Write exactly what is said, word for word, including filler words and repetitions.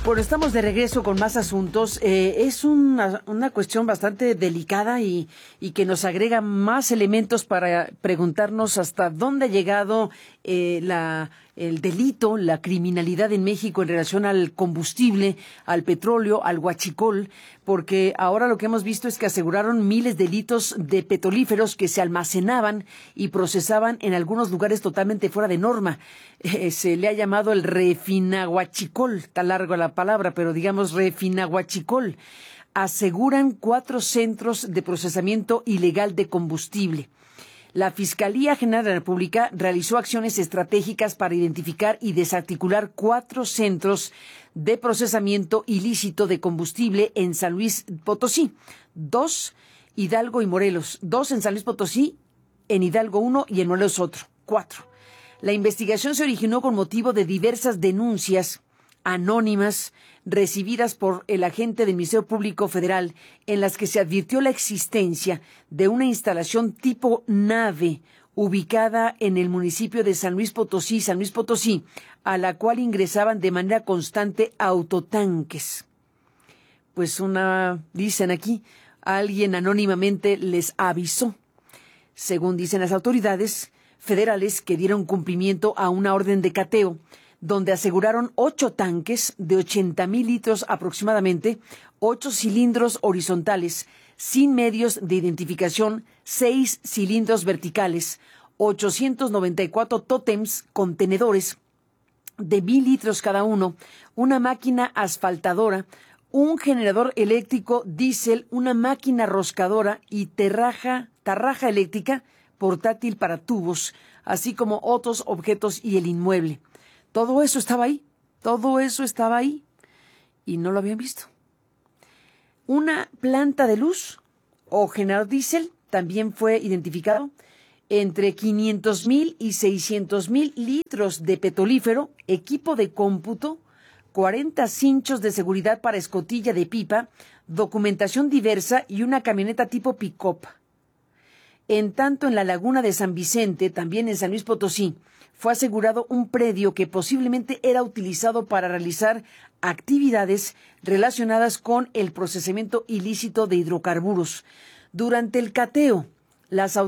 Bueno, estamos de regreso con más asuntos. Eh, es una, una cuestión bastante delicada y, y que nos agrega más elementos para preguntarnos hasta dónde ha llegado eh, la, el delito, la criminalidad en México en relación al combustible, al petróleo, al huachicol, porque ahora lo que hemos visto es que aseguraron miles de litros de petrolíferos que se almacenaban y procesaban en algunos lugares totalmente fuera de norma. Eh, se le ha llamado el refinahuachicol, está largo la palabra, pero digamos refinahuachicol. Aseguran cuatro centros de procesamiento ilegal de combustible. La Fiscalía General de la República realizó acciones estratégicas para identificar y desarticular cuatro centros de procesamiento ilícito de combustible en San Luis Potosí, dos Hidalgo y Morelos, dos en San Luis Potosí, en Hidalgo uno y en Morelos otro, cuatro. La investigación se originó con motivo de diversas denuncias anónimas recibidas por el agente del Ministerio Público Federal en las que se advirtió la existencia de una instalación tipo nave ubicada en el municipio de San Luis Potosí, San Luis Potosí, a la cual ingresaban de manera constante autotanques. Pues una, dicen aquí, alguien anónimamente les avisó. Según dicen las autoridades federales que dieron cumplimiento a una orden de cateo, donde aseguraron ocho tanques de ochenta mil litros aproximadamente, ocho cilindros horizontales sin medios de identificación, seis cilindros verticales, ochocientos noventa y cuatro tótems contenedores de mil litros cada uno, una máquina asfaltadora, un generador eléctrico diésel, una máquina roscadora y terraja, tarraja eléctrica portátil para tubos, así como otros objetos y el inmueble. Todo eso estaba ahí, todo eso estaba ahí y no lo habían visto. Una planta de luz o generador diésel también fue identificado. Entre quinientos mil y seiscientos mil litros de petrolífero, equipo de cómputo, cuarenta cinchos de seguridad para escotilla de pipa, documentación diversa y una camioneta tipo pick-up. En tanto, en la laguna de San Vicente, también en San Luis Potosí, fue asegurado un predio que posiblemente era utilizado para realizar actividades relacionadas con el procesamiento ilícito de hidrocarburos. Durante el cateo, las autoridades